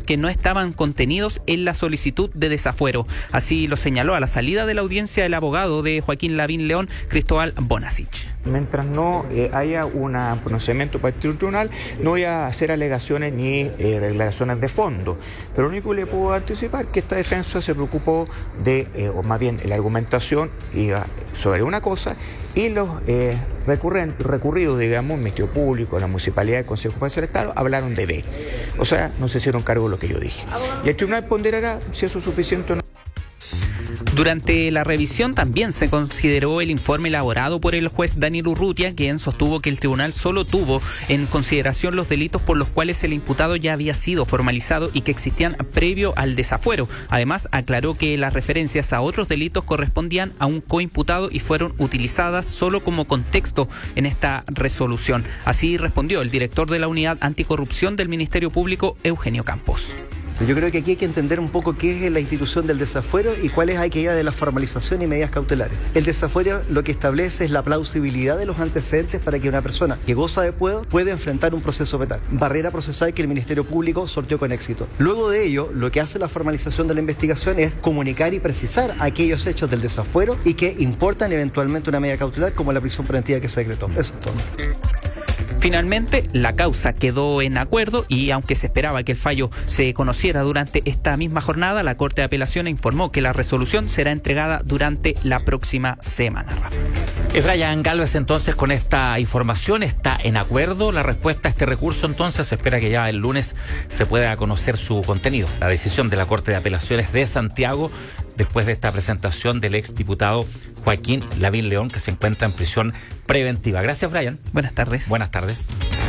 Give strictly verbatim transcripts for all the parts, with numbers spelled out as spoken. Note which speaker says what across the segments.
Speaker 1: que no estaban contenidos en la solicitud de desafuero. Así lo señaló a la salida de la audiencia el abogado de Joaquín Lavín León, Cristóbal Bonasich.
Speaker 2: Mientras no eh, haya un pronunciamiento por el tribunal, no voy a hacer alegaciones ni eh, declaraciones de fondo. Pero lo único que le puedo anticipar es que esta defensa se preocupó de, eh, o más bien la argumentación iba sobre una cosa y los eh, recurridos, digamos, el Ministerio Público, la Municipalidad, el Consejo Judicial del Estado, hablaron de B. O sea, no se hicieron cargo de lo que yo dije. Y el tribunal ponderará si eso es suficiente o no.
Speaker 1: Durante la revisión también se consideró el informe elaborado por el juez Daniel Urrutia, quien sostuvo que el tribunal solo tuvo en consideración los delitos por los cuales el imputado ya había sido formalizado y que existían previo al desafuero. Además, aclaró que las referencias a otros delitos correspondían a un coimputado y fueron utilizadas solo como contexto en esta resolución. Así respondió el director de la Unidad Anticorrupción del Ministerio Público, Eugenio Campos.
Speaker 3: Yo creo que aquí hay que entender un poco qué es la institución del desafuero y cuál es aquella de la formalización y medidas cautelares. El desafuero lo que establece es la plausibilidad de los antecedentes para que una persona que goza de fuero pueda enfrentar un proceso penal. Barrera procesal que el Ministerio Público sorteó con éxito. Luego de ello, lo que hace la formalización de la investigación es comunicar y precisar aquellos hechos del desafuero y que importan eventualmente una medida cautelar como la prisión preventiva que se decretó. Eso es todo.
Speaker 1: Finalmente, la causa quedó en acuerdo y aunque se esperaba que el fallo se conociera durante esta misma jornada, la Corte de Apelación informó que la resolución será entregada durante la próxima semana.
Speaker 4: Es Brian Gálvez entonces con esta información, está en acuerdo la respuesta a este recurso, entonces se espera que ya el lunes se pueda conocer su contenido. La decisión de la Corte de Apelaciones de Santiago después de esta presentación del exdiputado Joaquín Lavín León, que se encuentra en prisión preventiva. Gracias, Brian.
Speaker 1: Buenas tardes.
Speaker 4: Buenas tardes.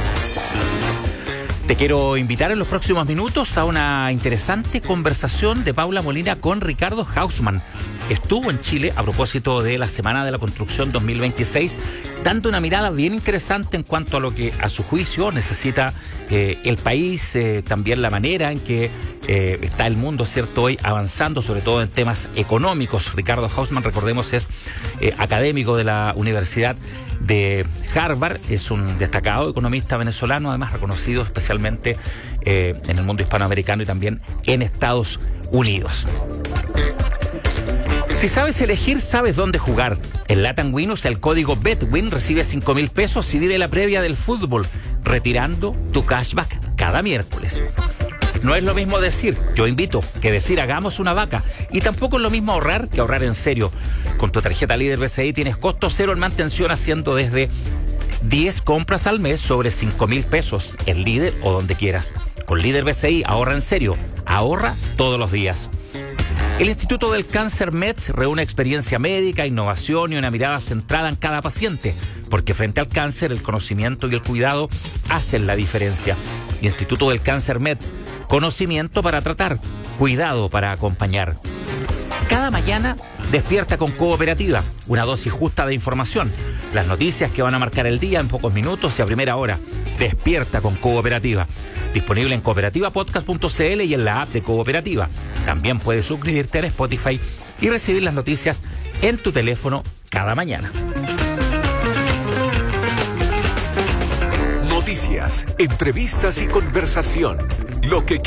Speaker 4: Te quiero invitar en los próximos minutos a una interesante conversación de Paula Molina con Ricardo Hausmann. Estuvo en Chile a propósito de la Semana de la Construcción dos mil veintiséis, dando una mirada bien interesante en cuanto a lo que a su juicio necesita eh, el país, eh, también la manera en que eh, está el mundo, ¿cierto?, hoy avanzando, sobre todo en temas económicos. Ricardo Hausmann, recordemos, es eh, académico de la Universidad de Harvard, es un destacado economista venezolano, además reconocido especialmente eh, en el mundo hispanoamericano y también en Estados Unidos. Si sabes elegir, sabes dónde jugar. En Latam Win usa el código BETWIN, recibe cinco mil pesos y vive la previa del fútbol, retirando tu cashback cada miércoles. No es lo mismo decir yo invito que decir hagamos una vaca, y tampoco es lo mismo ahorrar que ahorrar en serio. Con tu tarjeta Líder B C I tienes costo cero en mantención, haciendo desde diez compras al mes sobre cinco mil pesos en Líder o donde quieras. Con Líder B C I ahorra en serio, ahorra todos los días. El Instituto del Cáncer MEDS reúne experiencia médica, innovación y una mirada centrada en cada paciente, porque frente al cáncer el conocimiento y el cuidado hacen la diferencia. Instituto del Cáncer MEDS, conocimiento para tratar, cuidado para acompañar. Cada mañana despierta con Cooperativa, una dosis justa de información, las noticias que van a marcar el día en pocos minutos y a primera hora. Despierta con Cooperativa. Disponible en cooperativa podcast punto c l y en la app de Cooperativa. También puedes suscribirte en Spotify y recibir las noticias en tu teléfono cada mañana.
Speaker 5: Noticias, entrevistas y conversación. Lo que